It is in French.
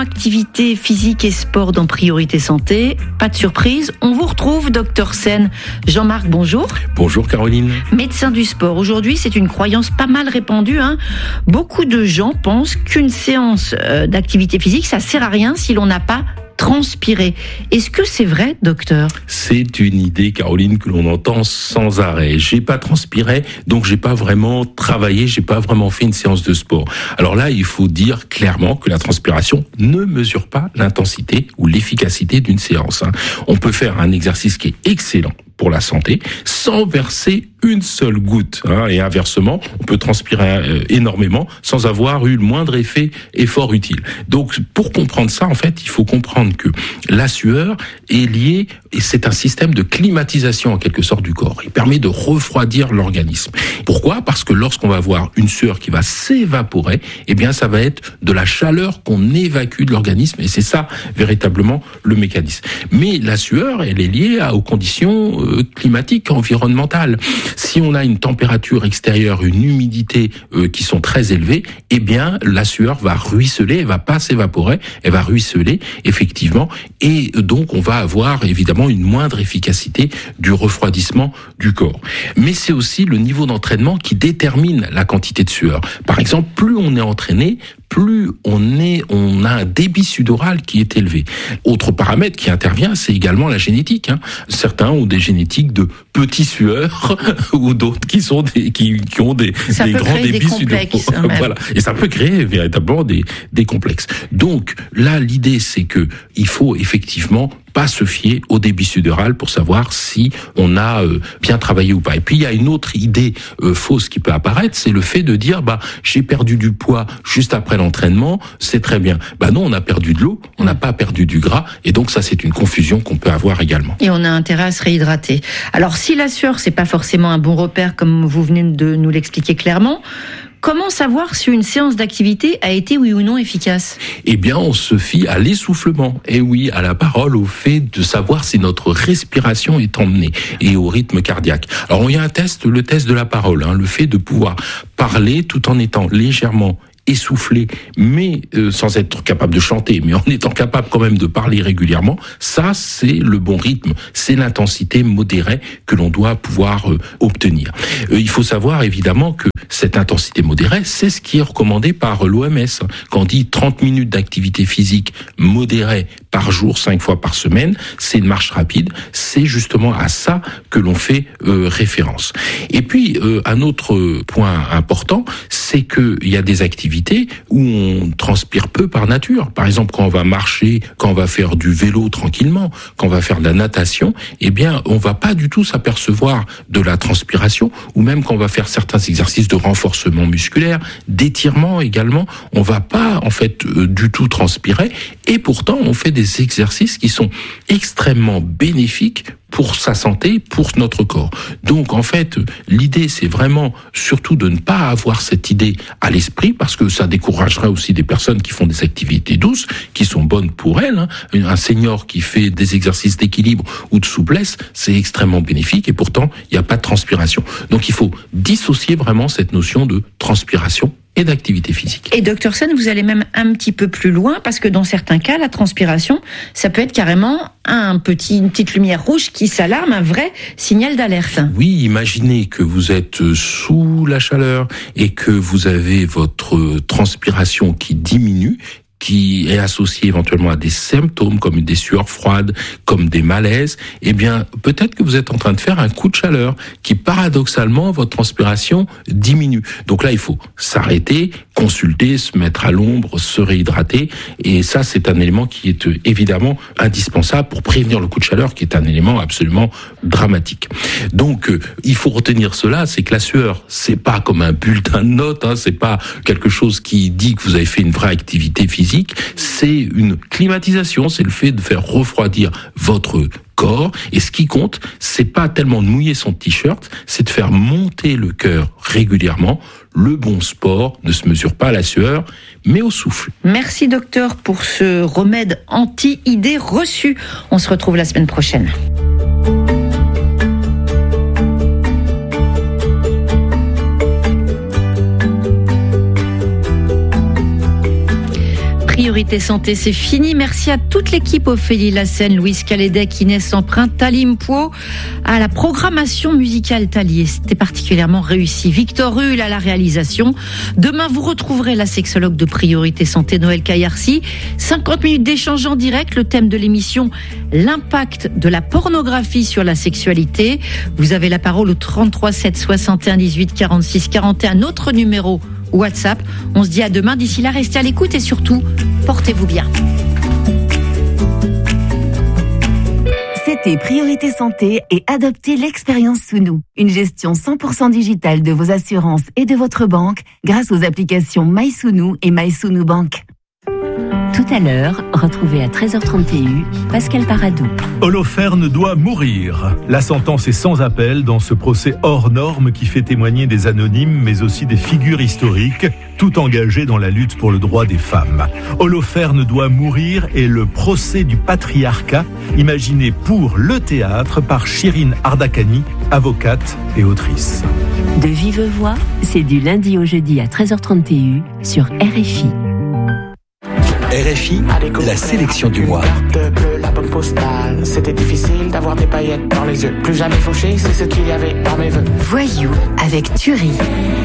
Activité physique et sport dans Priorité Santé. Pas de surprise, on vous retrouve, Dr Sen. Jean-Marc, bonjour. Bonjour Caroline. Médecin du sport. Aujourd'hui, c'est une croyance pas mal répandue. Beaucoup de gens pensent qu'une séance d'activité physique, ça sert à rien si l'on n'a pas transpirer. Est-ce que c'est vrai, docteur ? C'est une idée, Caroline, que l'on entend sans arrêt. J'ai pas transpiré, donc j'ai pas vraiment travaillé, j'ai pas vraiment fait une séance de sport. Alors là, il faut dire clairement que la transpiration ne mesure pas l'intensité ou l'efficacité d'une séance. On peut faire un exercice qui est excellent pour la santé, sans verser une seule goutte. Et inversement, on peut transpirer énormément sans avoir eu le moindre effort utile. Donc, pour comprendre ça, en fait, il faut comprendre que la sueur est liée, et c'est un système de climatisation en quelque sorte du corps. Il permet de refroidir l'organisme. Pourquoi ? Parce que lorsqu'on va avoir une sueur qui va s'évaporer, eh bien, ça va être de la chaleur qu'on évacue de l'organisme, et c'est ça véritablement le mécanisme. Mais la sueur, elle est liée aux conditions climatique, environnementale. Si on a une température extérieure, une humidité qui sont très élevées, eh bien la sueur va ruisseler, elle va pas s'évaporer, elle va ruisseler effectivement, et donc on va avoir évidemment une moindre efficacité du refroidissement du corps. Mais c'est aussi le niveau d'entraînement qui détermine la quantité de sueur. Par exemple, plus on est entraîné, plus on a un débit sudoral qui est élevé. Autre paramètre qui intervient, c'est également la génétique. Certains ont des génétiques de petits sueurs ou d'autres qui ont des grands débits sudoraux. Voilà. Et ça peut créer véritablement des complexes. Donc là, l'idée, c'est que il faut effectivement pas se fier au débit sudoral pour savoir si on a bien travaillé ou pas. Et puis il y a une autre idée fausse qui peut apparaître, c'est le fait de dire j'ai perdu du poids juste après l'entraînement, c'est très bien. Non, on a perdu de l'eau, on n'a pas perdu du gras, et donc ça c'est une confusion qu'on peut avoir également. Et on a intérêt à se réhydrater. Alors si la sueur c'est pas forcément un bon repère comme vous venez de nous l'expliquer clairement, comment savoir si une séance d'activité a été oui ou non efficace ? Eh bien, on se fie à l'essoufflement. Et oui, à la parole, au fait de savoir si notre respiration est emmenée et au rythme cardiaque. Alors, il y a un test, le test de la parole, le fait de pouvoir parler tout en étant légèrement essoufflé, mais sans être capable de chanter, mais en étant capable quand même de parler régulièrement, ça c'est le bon rythme, c'est l'intensité modérée que l'on doit pouvoir obtenir. Il faut savoir évidemment que cette intensité modérée, c'est ce qui est recommandé par l'OMS. Quand on dit 30 minutes d'activité physique modérée par jour, 5 fois par semaine, c'est une marche rapide, c'est justement à ça que l'on fait référence. Et puis, un autre point important, c'est qu'il y a des activités où on transpire peu par nature. Par exemple, quand on va marcher, quand on va faire du vélo tranquillement, quand on va faire de la natation, eh bien, on va pas du tout s'apercevoir de la transpiration, ou même quand on va faire certains exercices de renforcement musculaire, d'étirement également, on va pas, en fait, du tout transpirer, et pourtant, on fait des exercices qui sont extrêmement bénéfiques pour sa santé, pour notre corps. Donc, en fait, l'idée, c'est vraiment surtout de ne pas avoir cette idée à l'esprit, parce que ça découragerait aussi des personnes qui font des activités douces, qui sont bonnes pour elles. Un senior qui fait des exercices d'équilibre ou de souplesse, c'est extrêmement bénéfique, et pourtant, il n'y a pas de transpiration. Donc, il faut dissocier vraiment cette notion de transpiration et d'activité physique. Et Dr Sen, vous allez même un petit peu plus loin, parce que dans certains cas, la transpiration, ça peut être carrément une petite lumière rouge qui s'alarme, un vrai signal d'alerte. Oui, imaginez que vous êtes sous la chaleur et que vous avez votre transpiration qui diminue, qui est associé éventuellement à des symptômes comme des sueurs froides, comme des malaises, eh bien, peut-être que vous êtes en train de faire un coup de chaleur qui, paradoxalement, votre transpiration diminue. Donc là, il faut s'arrêter, consulter, se mettre à l'ombre, se réhydrater. Et ça, c'est un élément qui est évidemment indispensable pour prévenir le coup de chaleur, qui est un élément absolument dramatique. Donc, il faut retenir cela, c'est que la sueur, c'est pas comme un bulletin de notes, c'est pas quelque chose qui dit que vous avez fait une vraie activité physique. C'est une climatisation, c'est le fait de faire refroidir votre corps. Et ce qui compte, c'est pas tellement de mouiller son t-shirt, c'est de faire monter le cœur régulièrement. Le bon sport ne se mesure pas à la sueur, mais au souffle. Merci docteur pour ce remède anti-idées reçues. On se retrouve la semaine prochaine. Priorité Santé, c'est fini. Merci à toute l'équipe, Ophélie Lassène, Louise Calédec, Inès Emprunt, Talim Pau, à la programmation musicale Talier. C'était particulièrement réussi. Victor Hull à la réalisation. Demain, vous retrouverez la sexologue de Priorité Santé, Noël Caillarcy. 50 minutes d'échange en direct. Le thème de l'émission, l'impact de la pornographie sur la sexualité. Vous avez la parole au 33 7 61 18 46 41, notre numéro WhatsApp. On se dit à demain. D'ici là, restez à l'écoute et surtout, portez-vous bien. C'était Priorité Santé et adoptez l'expérience Sounou. Une gestion 100% digitale de vos assurances et de votre banque grâce aux applications MySounou et MySounou Bank. Tout à l'heure, retrouvez à 13h30 TU Pascal Paradou. Holoferne doit mourir. La sentence est sans appel dans ce procès hors norme qui fait témoigner des anonymes mais aussi des figures historiques, tout engagées dans la lutte pour le droit des femmes. Holoferne doit mourir est le procès du patriarcat imaginé pour le théâtre par Chirine Ardakani, avocate et autrice. De vive voix, c'est du lundi au jeudi à 13h30 TU sur RFI. RFI, la sélection du mois. La bonne postale, c'était difficile d'avoir des paillettes dans les yeux. Plus jamais fauché, c'est ce qu'il y avait dans mes vœux. Voyou avec Thury.